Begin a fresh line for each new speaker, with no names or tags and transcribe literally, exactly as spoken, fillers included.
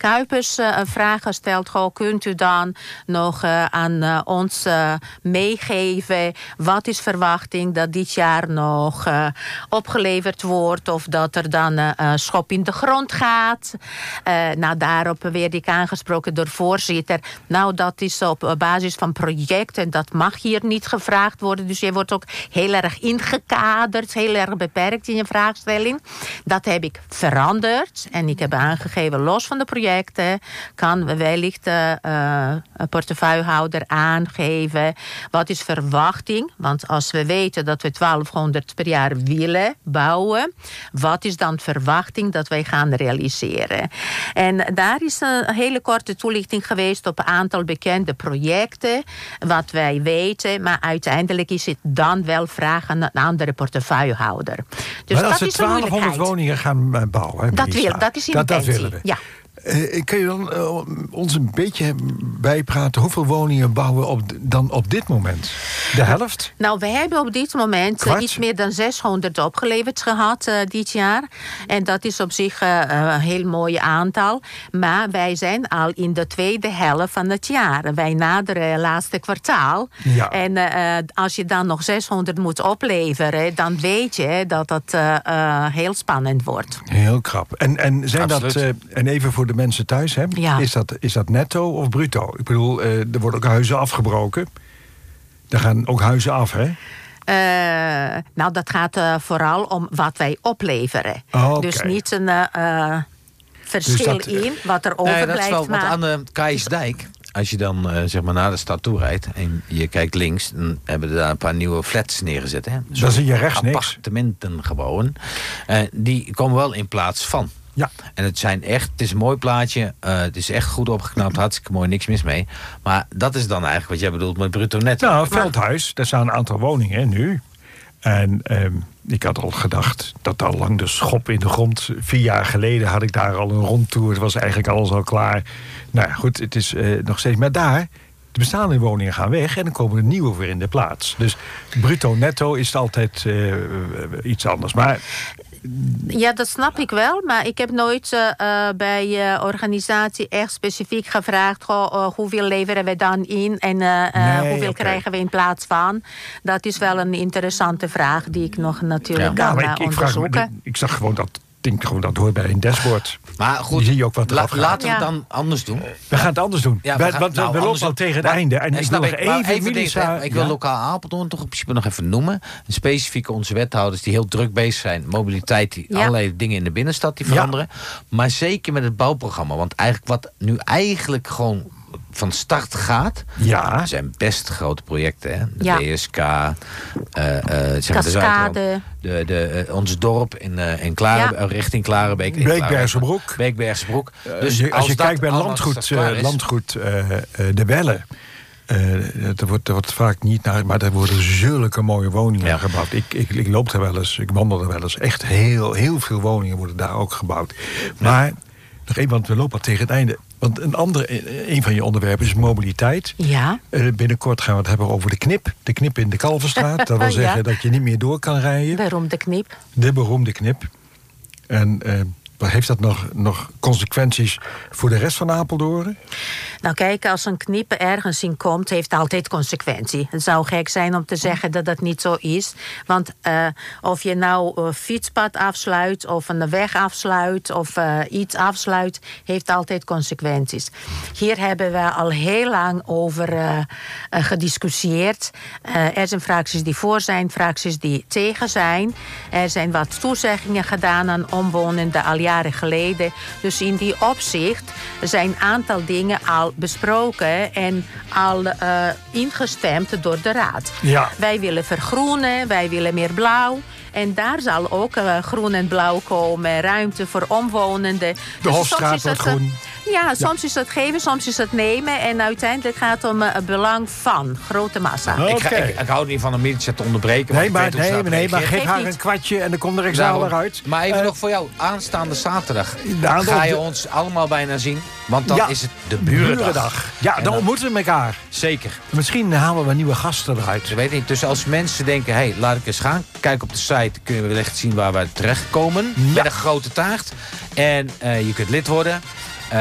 Kuipers uh, een vraag gesteld. Goh, kunt u dan nog uh, aan uh, ons uh, meegeven? Wat is verwachting dat dit jaar nog uh, opgeleverd wordt? Of dat er dan uh, een schop in de grond gaat? Uh, nou, daarop werd ik aangesproken door voorzitter. Nou, dat is op basis van projecten. Dat mag hier niet gevraagd worden. Dus je wordt ook heel erg ingekaderd. Heel erg beperkt in je vraagstelling. Dat heb ik veranderd. En ik heb aangegeven, los van de projecten kan wellicht uh, uh, een portefeuillehouder aangeven. Wat is verwachting? Want als we weten dat we twaalfhonderd per jaar willen bouwen, wat is dan verwachting dat wij gaan realiseren? En daar is een hele korte toelichting geweest op een aantal bekende projecten, wat wij weten, maar uiteindelijk is het dan wel vragen aan een andere portefeuillehouder. Dus
maar als
dat
we
is een
twaalfhonderd woningen gaan bouwen,
dat, wil, dat is in
dat, dat
intentie.
willen we.
Ja.
Uh, kun je dan uh, ons een beetje bijpraten? Hoeveel woningen bouwen we op, dan op dit moment? De helft?
Nou, we hebben op dit moment uh, iets meer dan zeshonderd opgeleverd gehad uh, dit jaar. En dat is op zich uh, een heel mooi aantal. Maar wij zijn al in de tweede helft van het jaar. Wij naderen het laatste kwartaal. Ja. En uh, als je dan nog zeshonderd moet opleveren, dan weet je dat dat uh, uh, heel spannend wordt.
Heel krap. En, en zijn
Absoluut.
dat, uh, en even voor de mensen thuis, hè? Ja. Is, dat, is dat netto of bruto? Ik bedoel, uh, er worden ook huizen afgebroken. Er gaan ook huizen af, hè?
Uh, nou, dat gaat uh, vooral om wat wij opleveren.
Oh, okay.
Dus niet een uh, verschil dus dat, in wat er overblijft.
Nee, dat is wel, want aan de Kaaisdijk, als je dan uh, zeg maar naar de stad toe rijdt en je kijkt links, dan hebben we daar een paar nieuwe flats neergezet. Hè?
Dan zie je rechts niks.
Appartementengebouwen. Uh, die komen wel in plaats van.
Ja.
En het zijn echt, het is een mooi plaatje. Uh, het is echt goed opgeknapt, hartstikke mooi, niks mis mee. Maar dat is dan eigenlijk wat jij bedoelt met bruto netto.
Nou, Veldhuis, daar staan een aantal woningen nu. En um, ik had al gedacht dat al lang de schop in de grond. Vier jaar geleden had ik daar al een rondtour. Het was eigenlijk alles al klaar. Nou ja, goed, het is uh, nog steeds. Maar daar, de bestaande woningen gaan weg en dan komen er nieuwe weer in de plaats. Dus bruto netto is altijd uh, iets anders. Maar
ja, dat snap ik wel. Maar ik heb nooit uh, bij uh, organisatie echt specifiek gevraagd, goh, uh, hoeveel leveren we dan in en uh, nee, hoeveel okay. krijgen we in plaats van. Dat is wel een interessante vraag die ik nog natuurlijk ja. kan ja,
ik, ik
onderzoeken.
Vraag me, ik zag gewoon dat, denk gewoon dat hoort bij een dashboard.
Maar goed,
die zie je ook wat
la, laten we het
ja.
dan anders doen.
We gaan het anders doen.
Ja, we, gaan,
want
nou,
we lopen al tegen het
maar,
einde. En ik wil nog even,
even
Melissa,
deze, Ik wil
ja.
lokaal Apeldoorn toch in principe nog even noemen. Specifiek onze wethouders die heel druk bezig zijn. Mobiliteit, die ja. allerlei dingen in de binnenstad die veranderen. Ja. Maar zeker met het bouwprogramma. Want eigenlijk wat nu eigenlijk gewoon van start gaat.
Ja.
Er zijn best grote projecten. Hè? De
ja.
B S K. Uh, uh,
Cascade.
De, de, uh, ons dorp in, uh, in Klare, ja. uh, richting Klarenbeek.
Beekbergse Broek.
Beekbergse Broek.
Dus uh, als, als je kijkt bij landgoed, uh, landgoed uh, uh, De Welle. Uh, er, wordt, er wordt vaak niet naar, maar er worden zulke mooie woningen ja. gebouwd. Ik, ik, ik loop er wel eens, ik wandel er wel eens. Echt heel, heel veel woningen worden daar ook gebouwd. Maar, ja. nog even, want we lopen al tegen het einde. Want een, andere, een van je onderwerpen is mobiliteit.
Ja.
Uh, binnenkort gaan we het hebben over de knip. De knip in de Kalverstraat. Dat wil zeggen ja. dat je niet meer door kan rijden.
De beroemde knip.
De beroemde knip. En uh, heeft dat nog, nog consequenties voor de rest van Apeldoorn?
Nou kijk, als een knip ergens in komt, heeft het altijd consequentie. Het zou gek zijn om te zeggen dat dat niet zo is. Want uh, of je nou een fietspad afsluit, of een weg afsluit, of uh, iets afsluit, heeft altijd consequenties. Hier hebben we al heel lang over uh, uh, gediscussieerd. Uh, er zijn fracties die voor zijn, fracties die tegen zijn. Er zijn wat toezeggingen gedaan aan omwonenden al jaren geleden. Dus in die opzicht zijn een aantal dingen al besproken en al uh, ingestemd door de raad.
Ja.
Wij willen vergroenen, wij willen meer blauw. En daar zal ook uh, groen en blauw komen, ruimte voor omwonenden.
De
dus
Hofstraat wordt groen.
Ja, soms
ja.
is het geven, soms is het nemen. En uiteindelijk gaat het om uh, het belang van grote massa.
Okay.
Ik, ga, ik, ik hou niet van een Militia te onderbreken.
Nee, maar, nee, nee, nee, maar geef
Geef
haar
niet.
een kwartje en dan komt er examen eruit.
Maar even
uh,
nog voor jou, aanstaande zaterdag
nou,
ga je
de...
ons allemaal bijna zien. Want dan
ja,
is het de burendag.
burendag. Ja, dan, dan ontmoeten we elkaar.
Zeker.
Misschien halen we nieuwe gasten eruit.
Ik weet niet, dus als mensen denken, hé, hey, laat ik eens gaan. Kijk op de site, kunnen we wellicht zien waar we terechtkomen. Ja. Met een grote taart. En uh, je kunt lid worden.